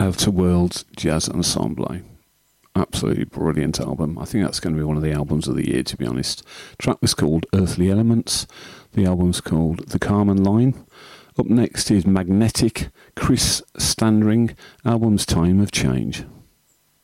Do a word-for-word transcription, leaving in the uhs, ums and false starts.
Outer Worlds Jazz Ensemble. Absolutely brilliant album. I think that's going to be one of the albums of the year, to be honest. The track was called Earthly Elements. The album's called The Carmen Line. Up next is Magnetic, Chris Standring, album's Time of Change.